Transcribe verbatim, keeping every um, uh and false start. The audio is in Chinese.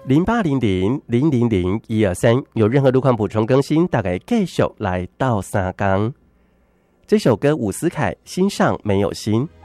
零八零零零零零一二三，有任何路况补充更新，大概继续来到三更。这首歌伍思凯心上没有心。